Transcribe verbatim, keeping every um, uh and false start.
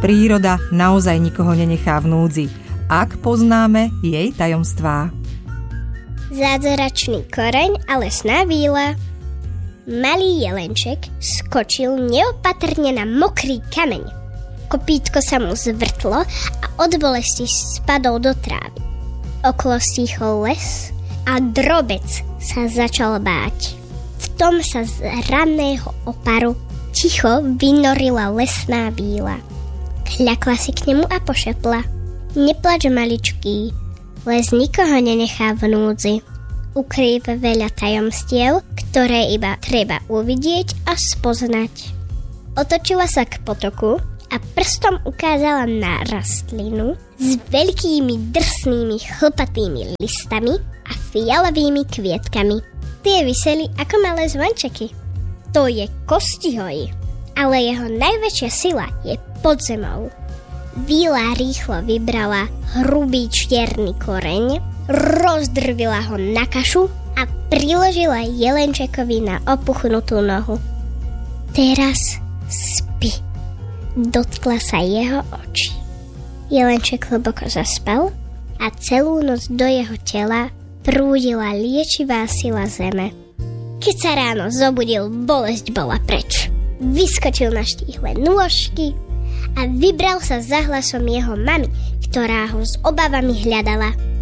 príroda naozaj nikoho nenechá v núdzi, ak poznáme jej tajomstvá. Zázračný koreň a lesná víla. Malý jelenček skočil neopatrne na mokrý kameň. Kopítko sa mu zvrtlo a od bolesti spadol do trávy. Okolo stíchol les a drobec sa začal báť. V tom sa z ranného oparu ticho vynorila lesná víla. Kľakla si k nemu a pošepla: Neplač, maličký, les nikoho nenechá v núdzi. Ukrýva veľa tajomstiev, ktoré iba treba uvidieť a spoznať. Otočila sa k potoku a prstom ukázala na rastlinu s veľkými drsnými chlpatými listami a fialovými kvietkami. Tie viseli ako malé zvončeky. To je Kostihoj, ale jeho najväčšia sila je pod zemou. Víla rýchlo vybrala hrubý čierny koreň, rozdrvila ho na kašu a priložila jelenčekovi na opuchnutú nohu. Teraz spí. Dotkla sa jeho očí. Jelenček hlboko zaspal a celú noc do jeho tela prúdila liečivá sila zeme. Keď sa ráno zobudil, bolesť bola preč. Vyskočil na štíhle nôžky a vybral sa za hlasom jeho mamy, ktorá ho s obavami hľadala.